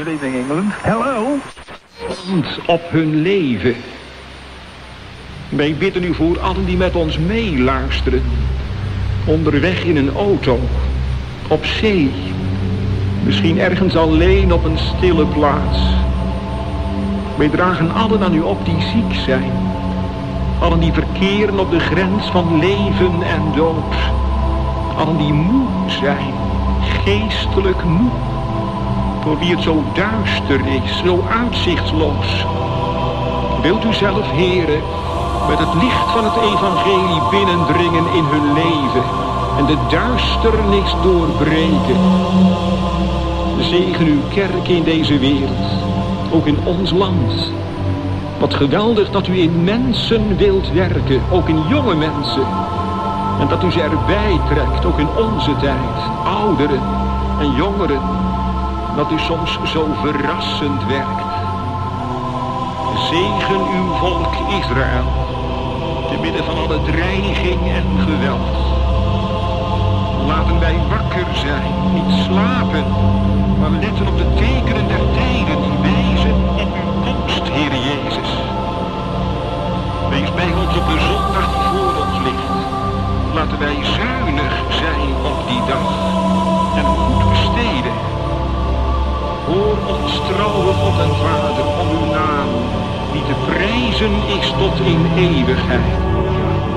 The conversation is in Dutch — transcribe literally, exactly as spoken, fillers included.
Good evening, England. Hello. Op hun leven. Wij bidden u voor allen die met ons meeluisteren. Onderweg in een auto. Op zee. Misschien ergens alleen op een stille plaats. Wij dragen allen aan u op die ziek zijn. Allen die verkeren op de grens van leven en dood. Allen die moe zijn. Geestelijk moe. Voor wie het zo duister is, zo uitzichtloos. Wilt u zelf, Heere, met het licht van het evangelie binnendringen in hun leven en de duisternis doorbreken. Zegen uw kerk in deze wereld, ook in ons land. Wat geweldig dat u in mensen wilt werken, ook in jonge mensen. En dat u ze erbij trekt, ook in onze tijd, ouderen en jongeren. Dat u soms zo verrassend werkt. Zegen uw volk Israël, te midden van alle dreiging en geweld. Laten wij wakker zijn, niet slapen, maar letten op de tekenen der tijden die wijzen op uw komst, Heer Jezus. Wees bij ons op de zondag die voor ons ligt. Laten wij zuinig zijn op die dag en goed besteden. Hoor ons trouwe God en Vader om uw naam, die te prijzen is tot in eeuwigheid.